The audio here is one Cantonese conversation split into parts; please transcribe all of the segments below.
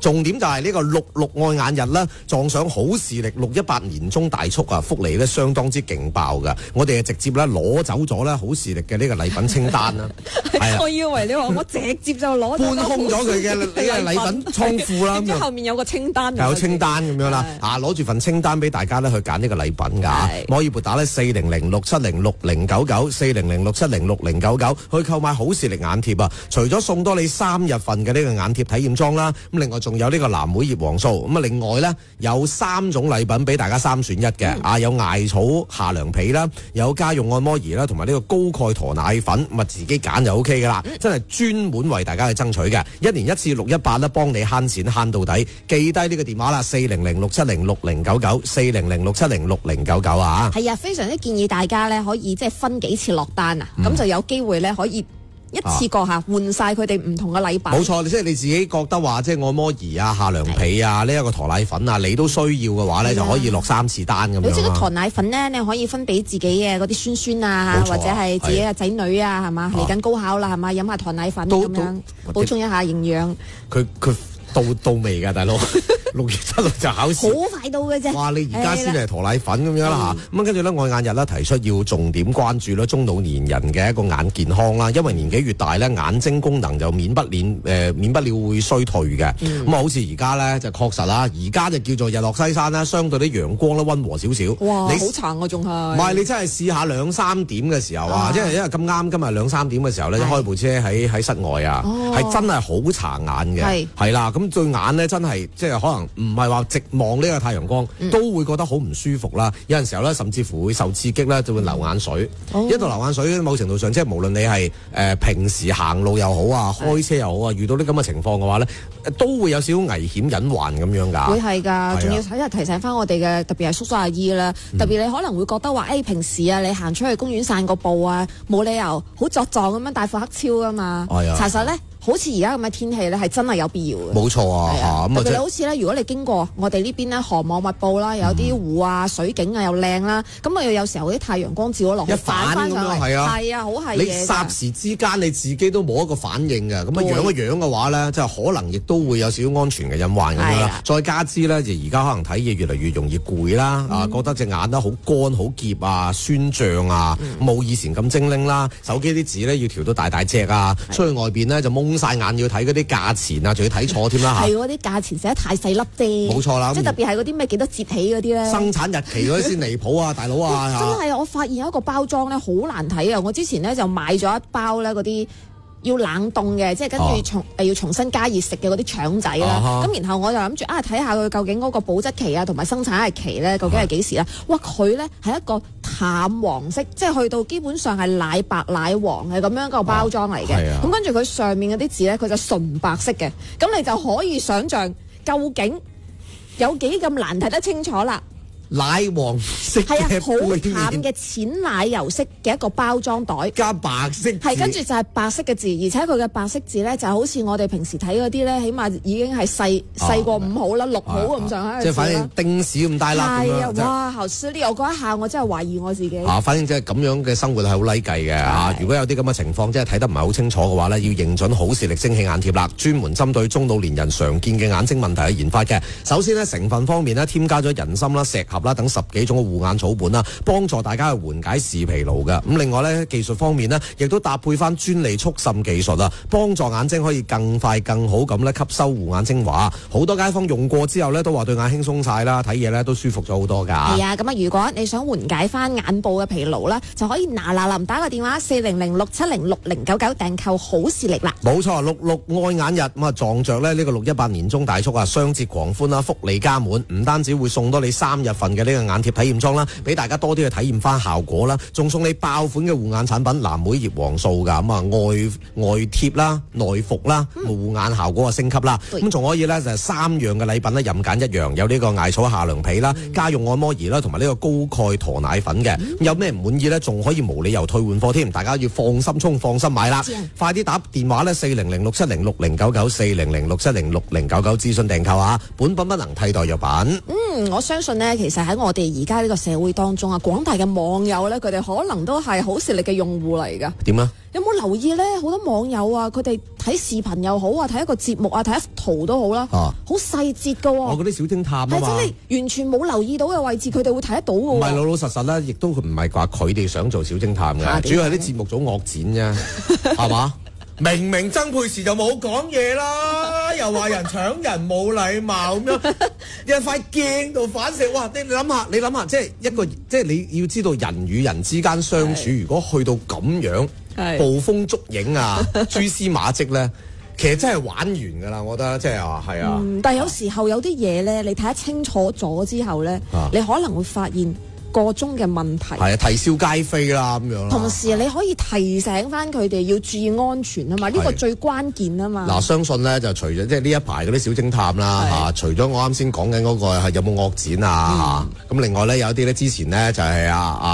重點就係呢個66愛眼日啦，撞上好視力618年中大促啊，福利咧相當之勁爆噶。我哋直接咧攞走咗咧好視力嘅呢個禮品清單啦。係啊， 我以為你話我直接就攞搬空咗佢嘅呢個禮品倉庫啦。 咁之後面有個清單， 有清單咁樣啦。攞住份清單俾大家咧去揀呢個禮品㗎。可以撥打咧400-670-6099，400-670-6099去購買好視力眼貼啊。除咗送多你3日份嘅呢個眼貼體驗裝啦，咁另外仲有呢個藍莓葉黃素，咁啊另外咧有3種禮品俾大家3選1嘅，有艾草夏涼被啦，有家用按摩儀啦，同埋呢個高鈣駝奶粉，咁啊自己揀就 OK 噶啦，真係專門為大家去爭取嘅，1年1次618啦，幫你慳錢慳到底，記低呢個電話啦，400-670-6099，400-670-6099啊， 係啊，非常之建議大家咧可以即係分幾次落單啊，咁就有機會咧可以一次過換晒佢哋唔同嘅禮品。 冇錯，即係你自己覺得話，即係按摩儀啊、夏涼被啊、呢一個駝奶粉啊，你都需要嘅話咧，就可以落3次單咁樣。 你知個駝奶粉咧，你可以分俾自己嘅嗰啲孫孫啊，或者係自己嘅仔女啊，係嘛？嚟緊高考啦，係嘛？飲下駝奶粉咁樣，補充一下營養。 佢到未㗎，大佬？6月7號就考試， 好快到嘅啫。 哇！你而家先係駝奶粉咁樣啦嚇，咁跟住咧愛眼日咧提出要重點關注咧中老年人嘅一個眼健康啦，因為年紀越大咧眼睛功能就免不了會衰退嘅。咁好似而家咧就確實啦，而家就叫做日落西山啦，相對啲陽光咧溫和少少。 哇！你好殘啊，仲係唔係你真係試下2-3點嘅時候啊，因為咁啱今日2-3點嘅時候咧，一開部車喺室外啊，係真係好殘眼嘅，係啦，咁對眼咧真係即係可能唔係話直望呢個太陽光，都會覺得好唔舒服啦。有陣時候咧，甚至乎會受刺激咧，就會流眼水。一到流眼水，某程度上即係無論你係平時行路又好啊，開車又好啊，遇到啲咁嘅情況嘅話咧，都會有少少危險隱患咁樣㗎。 會係㗎，仲要提醒翻我哋嘅，特別係叔叔阿姨啦。特別你可能會覺得話，平時啊，你行出去公園散個步啊，冇理由好作狀咁樣大副黑超㗎嘛。查實咧。好似而家咁嘅天氣咧，係真係有必要嘅。冇錯啊，特別你好似咧，如果你經過我哋呢邊咧，河網密佈啦，有啲湖啊、水景啊又靚啦，咁啊又有時候啲太陽光照咗落去，反翻上嚟，係啊，好係嘢。你霎時之間你自己都冇一個反應嘅，咁啊樣一樣嘅話咧，即係可能亦都會有少少安全嘅隱患咁樣啦。再加之咧，就而家可能睇嘢越嚟越容易攰啦，覺得隻眼咧好乾、好澀啊、酸脹啊，冇以前咁精靈啦。手機啲字咧要調到大大隻啊，出去外邊咧就蒙晒眼，要睇嗰啲價錢啊，仲要睇錯添啦嚇。係嗰啲價錢寫得太細粒啫。冇錯啦，即係特別係嗰啲咩幾多節起嗰啲咧。生產日期嗰啲先離譜啊，大佬啊！真係我發現有一個包裝咧好難睇啊！我之前咧就買咗一包咧嗰啲要冷凍嘅，即係跟住要重新加熱食嘅嗰啲腸仔啦。咁然後我就諗住睇下佢究竟嗰個保質期啊同埋生產日期咧究竟係幾時啦？哇！佢咧係一個淡黃色，即係去到基本上係奶白奶黃嘅咁樣個包裝嚟嘅。咁跟住佢上面嗰啲字咧，佢就純白色嘅。咁你就可以想像究竟有幾咁難睇得清楚啦。奶黃色嘅背面，好淡嘅淺奶油色嘅一個包裝袋，加白色字，跟住就係白色嘅字，而且佢嘅白色字咧就好似我哋平時睇嗰啲咧，起碼已經係細過5號啦、6號咁上下嘅字啦。即係反正丁屎咁大粒咁樣。係啊，哇！好犀利！我嗰一下我真係懷疑我自己。反正即係咁樣嘅生活係好禮計嘅嚇。如果有啲咁嘅情況，即係睇得唔係好清楚嘅話咧，要認準好視力蒸氣眼貼啦，專門針對中老年人常見嘅眼睛問題去研發嘅。首先呢，成分方面呢，添加咗人參啦、石斛啦等10幾種嘅護眼草本啦，幫助大家去緩解視疲勞嘅。咁另外咧，技術方面呢，亦都搭配翻專利速滲技術啊，幫助眼睛可以更快更好咁咧吸收護眼精華。好多街坊用過之後咧，都話對眼輕鬆晒啦，睇嘢咧都舒服咗好多噶。係啊，咁啊，如果你想緩解翻眼部嘅疲勞啦，就可以嗱臨打個電話400-670-6099訂購好視力啦。冇錯，66愛眼日咁啊，撞着咧呢個618年中大促啊，雙節狂歡啦，福利加滿，唔單止會送多你3日份嘅呢個眼貼體驗裝啦，俾大家多啲去體驗翻效果啦，仲送你爆款嘅護眼產品藍莓葉黃素噶，咁啊外貼啦、內服啦，護眼效果啊升級啦，咁仲可以咧就係3樣嘅禮品咧任揀一樣，有呢個艾草夏涼被啦、家用按摩儀啦，同埋呢個高鈣駝奶粉嘅，有咩唔滿意咧，仲可以無理由退換貨添，大家要放心衝、放心買啦，快啲打電話咧400-670-6099 400-670-6099諮詢訂購啊，本品不能替代藥品。我相信呢，其實實喺我哋而家呢個社會當中啊，廣大嘅網友咧，佢哋可能都係好視力嘅用戶嚟㗎。 點啊？ 有冇留意咧？好多網友啊，佢哋睇視頻又好啊，睇一個節目啊，睇一幅圖都好啦，好細節㗎喎。 我嗰啲小偵探啊嘛， 係真係完全冇留意到嘅位置，佢哋會睇得到㗎喎。 唔係老老實實咧，亦都唔係話佢哋想做小偵探嘅，主要係啲節目組惡剪啫，係嘛？明明曾沛慈就冇講嘢啦，又話人搶人冇禮貌咁樣，一塊鏡度反射，哇！你諗下，即係一個，即係你要知道人與人之間相處，如果去到咁樣捕風捉影啊、蛛絲馬跡咧，其實真係玩完㗎啦，我覺得即係話係啊。 但係有時候有啲嘢咧，你睇得清楚咗之後咧，你可能會發現個中嘅問題係啊，啼笑皆非啦咁樣。同時你可以提醒翻佢哋要注意安全啊嘛，呢個最關鍵啊嘛。 嗱，相信咧就除咗即係呢一排嗰啲小偵探啦嚇，除咗我啱先講緊嗰個係有冇惡剪啊嚇，咁另外咧有啲咧之前咧就係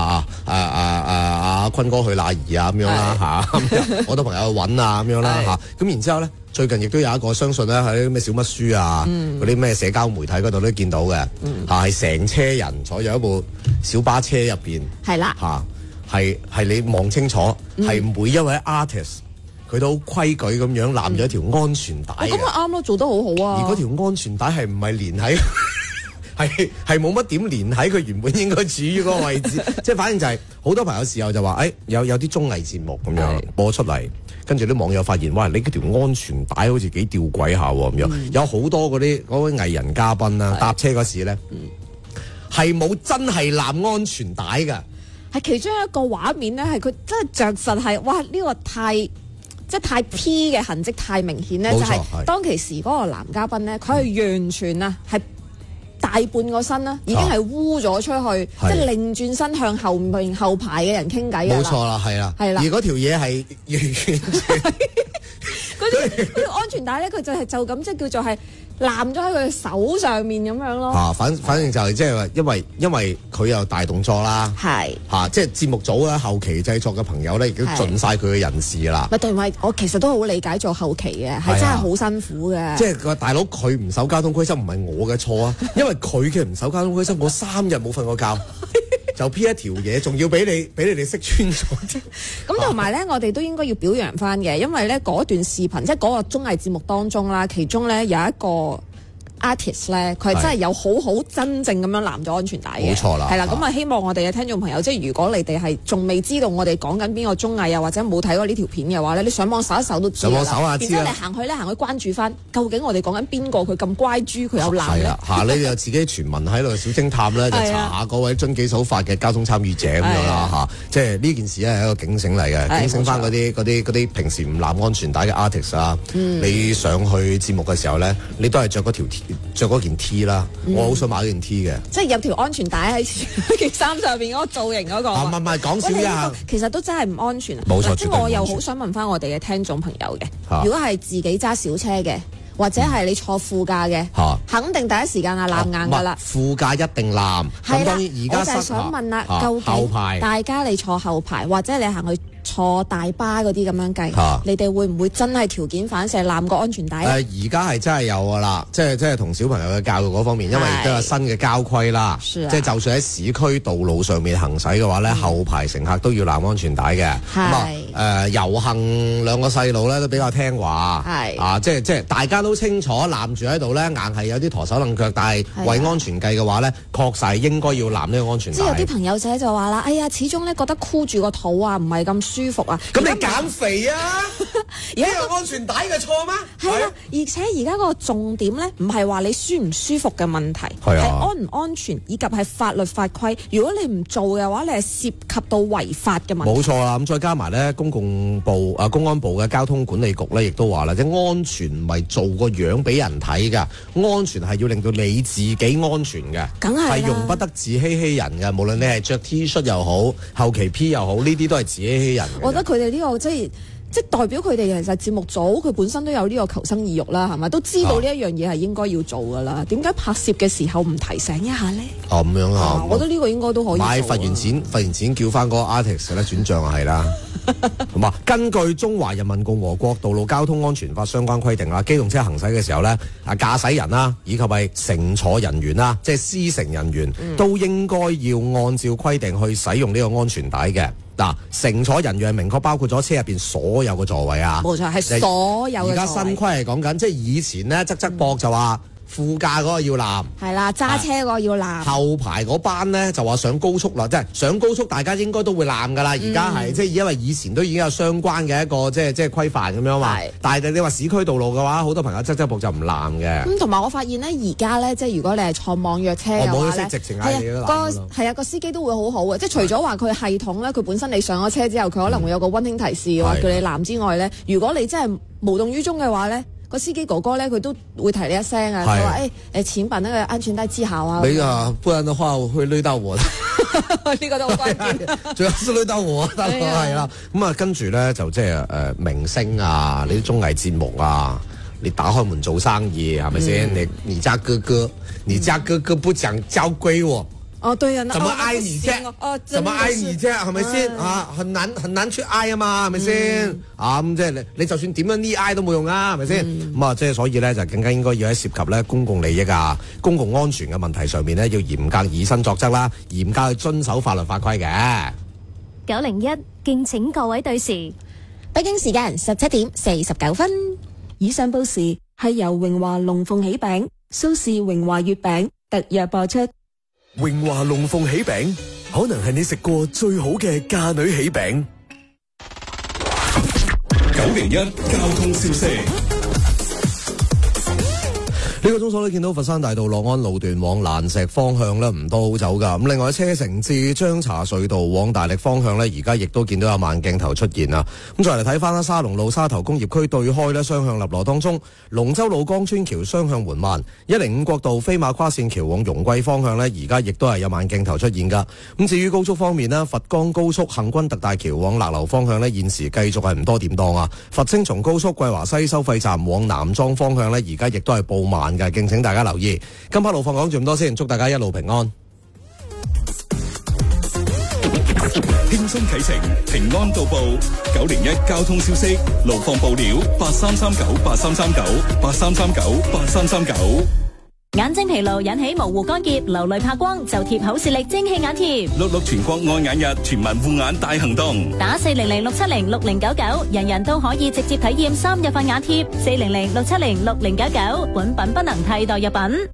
阿坤哥去哪兒啊咁樣啦嚇，好多朋友去揾啊咁樣啦嚇，咁然之後咧。最近亦都有一個相信咧喺咩小乜書啊，嗰啲咩社交媒體嗰度都見到嘅，係成車人坐咗一部小巴車入邊， 係啦， 係你望清楚，係每一位 artist 佢都好規矩咁樣攬咗一條安全帶嘅， 咁啊啱咯，做得好好啊！ 而嗰條安全帶係唔係連喺係冇乜點連喺佢原本應該處於嗰個位置，即係反正就係好多朋友時候就話，有啲綜藝節目咁樣播出嚟。跟住啲網友發現，哇！你嗰條安全帶好似幾吊詭下喎咁樣，有好多嗰位藝人嘉賓啦，搭車嗰時咧，係冇真係攬安全帶㗎。係其中一個畫面咧，係佢真係着實係，哇！呢個太 P 嘅痕跡太明顯咧，就係當其時嗰個男嘉賓咧，佢係完全啊係。大半個身啦，已經係污咗出去，即係擰轉身向後排嘅人傾偈。 冇錯啦，係啦，係啦。而嗰條嘢係完全嗰條安全帶咧，佢就咁即係叫做係攬咗喺佢嘅手上面咁樣咯。 反正就係即係話，因為佢有大動作啦，係即係節目組咧後期製作嘅朋友咧，已經盡晒佢嘅人事啦。咪同埋我其實都好理解做後期嘅，係真係好辛苦嘅。 即係個大佬佢唔守交通規則，唔係我嘅錯啊，因為佢嘅唔守交通規則，我3日冇瞓過覺。就 P 一條嘢，仲要俾你哋識穿咗。 咁同埋咧，我哋都應該要表揚翻嘅，因為咧嗰段視頻，即係嗰個綜藝節目當中啦，其中咧有一個 artist 咧，佢係真係有好真正咁樣攬咗安全帶嘅。冇錯啦，係啦。咁啊，希望我哋嘅聽眾朋友，即係如果你哋係仲未知道我哋講緊邊個綜藝啊，或者冇睇過呢條片嘅話咧，你上網搜一搜都知啦。上網搜下知啦。然之後你行去關注翻，究竟我哋講緊邊個佢咁乖豬，佢有攬咧？ 你哋有自己傳聞喺度，小偵探咧就查下嗰位遵紀守法嘅交通參與者咁樣啦，即係呢件事咧係一個警醒嚟嘅，警醒翻嗰啲平時唔攬安全帶嘅 artist 啊，你上去節目嘅時候咧，你都係着嗰件 T 啦，我好想買件 T 嘅，即係有條安全帶喺件衫上邊嗰個造型嗰個。唔係講笑呀，其實都真係唔安全。冇錯，即係我又好想問翻我哋嘅聽眾朋友嘅，如果係自己揸小車嘅，或者係你坐副駕嘅，肯定第一時間攬硬噶啦。副駕一定攬。咁當然而家我就係想問啦，究竟大家你坐後排，或者你行去坐大巴嗰啲咁樣計，你哋會唔會真係條件反射攬個安全帶？而家係真係有噶啦，即係同小朋友嘅教育嗰方面，因為都有新嘅交規啦。即係就算喺市區道路上面行駛嘅話咧，後排乘客都要攬安全帶嘅。咁遊行兩個細路咧都比較聽話，即係大家都清楚攬住喺度咧，硬係有啲陀手掕腳，但係為安全計嘅話咧，確實係應該要攬呢個安全帶。即係有啲朋友仔就話啦，哎呀，始終咧覺得箍住個肚啊，唔係咁舒服啊！咁你減肥啊？而家有安全帶嘅錯咩？係啊，而且而家個重點咧，唔係話你舒唔舒服嘅問題，係安唔安全，以及係法律法規。如果你唔做嘅話，你係涉及到違法嘅問題。冇錯啦，咁再加埋咧，公安部嘅交通管理局咧，亦都話啦，即係安全唔係做個樣俾人睇㗎，安全係要令到你自己安全嘅，梗係容不得自欺欺人嘅。無論你係着 T 恤又好，後期 P 又好，呢啲都係自欺欺人。我覺得佢哋呢個即係即係代表佢哋其實節目組佢本身都有呢個求生意欲啦，係咪？都知道呢一樣嘢係應該要做噶啦。點解拍攝嘅時候唔提醒一下咧？ 咁樣啊， 我覺得呢個應該都可以做。 買罰完錢叫翻嗰個 artist 咧轉賬係啦。同埋根據《中華人民共和國道路交通安全法》相關規定啦，機動車行駛嘅時候咧，駕駛人啦，以及係乘坐人員啦，即係司乘人員，都應該要按照規定去使用呢個安全帶嘅。嗱，乘坐人員明確包括咗車入邊所有嘅座位啊， 冇錯，係所有嘅座位。 而家新規係講緊，即係以前咧側膊就話副駕嗰個要攬， 係啦，揸車嗰個要攬。 後排嗰班咧就話上高速啦，即係上高速大家應該都會攬噶啦。而家係即係因為以前都已經有相關嘅一個即係規範咁樣嘛。但係你話市區道路嘅話，好多朋友側膊就唔攬嘅。咁同埋我發現咧，而家咧即係如果你係坐網約車嘅話咧， 直情嗌你都攬。 係啊，個司機都會好好嘅，即係除咗話佢系統咧，佢本身你上咗車之後，佢可能會有個溫馨提示話叫你攬之外咧，如果你真係無動於衷嘅話咧，個司機哥哥咧，佢都會提你一聲啊，佢話請把那個安全帶繫好啊。 沒啊，不然的話我會累到我。 呢個都好關鍵。 最後是累到我，係啦。咁啊，跟住咧就即係明星啊，呢啲綜藝節目啊，你打開門做生意係咪先？你家哥哥不講交歸喎。 哦，對啊， 怎麼挨你啫？怎麼挨你啫？係咪先啊？很難去挨啊嘛，係咪先？咁即係你就算點樣呢挨都冇用啊，係咪先？咁啊，即係所以咧就更加應該要喺涉及咧公共利益啊、公共安全嘅問題上面咧，要嚴格以身作則啦，嚴格去遵守法律法規嘅。 901，敬請各位對時。 北京時間17:49。 以上報時係由榮華龍鳳喜餅、蘇氏榮華月餅特約播出。 榮華龍鳳喜餅可能係你食過最好嘅嫁女喜餅。 901交通消息。 呢個鐘數咧見到佛山大道樂安路段往蘭石方向咧唔多好走噶，咁另外車城至張茶隧道往大力方向咧，而家亦都見到有慢鏡頭出現啦。咁再嚟睇翻啦，沙龍路沙頭工業區對開咧雙向立羅當中，龍舟路江村橋雙向緩慢，105國道飛馬跨線橋往容桂方向咧，而家亦都係有慢鏡頭出現噶。咁至於高速方面咧，佛岡高速幸軍特大橋往勒流方向咧，現時繼續係唔多點當啊。佛青松高速桂華西收費站往南莊方向咧，而家亦都係報慢嘅，敬請大家留意。今晚路況講住咁多先，祝大家一路平安。 輕鬆啟程，平安到步。901交通消息，路況報料8339833983398339。 眼睛疲勞引起模糊乾澀、流淚怕光，就貼口視力蒸汽眼貼。 66全國愛眼日，全民護眼大行動。 打400-670-6099，人人都可以直接體驗3日份眼貼。400-670-6099，本品不能替代藥品。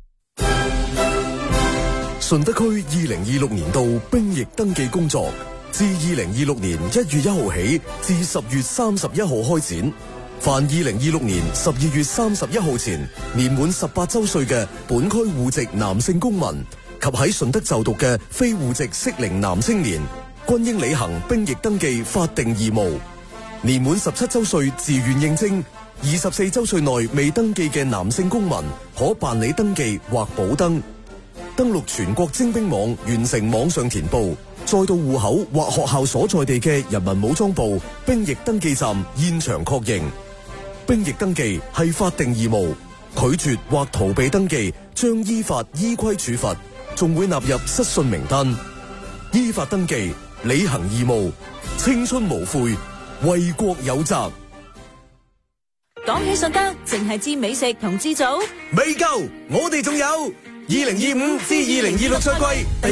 順德區2026年度兵役登記工作自2026年1月1號起至10月31號開展。凡2026年12月31號前年滿18周歲嘅本區戶籍男性公民及喺順德就讀嘅非戶籍適齡男青年，均應履行兵役登記法定義務。年滿17周歲自願應徵，24周歲內未登記嘅男性公民可辦理登記或補登。登錄全國徵兵網，完成網上填報，再到戶口或學校所在地嘅人民武裝部兵役登記站現場確認。兵役登記係法定義務，拒絕或逃避登記將依法依規處罰，仲會納入失信名單。依法登記，履行義務，青春無悔，為國有責。 講起順德，淨係知美食同知祖未夠，我哋仲有2025至2026賽季。